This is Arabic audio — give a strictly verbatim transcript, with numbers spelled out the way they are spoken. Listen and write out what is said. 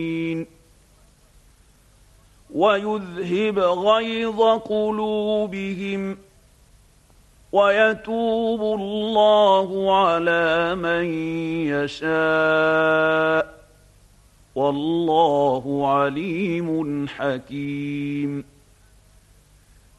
ويذهب غيظ قلوبهم ويتوب الله على من يشاء والله عليم حكيم.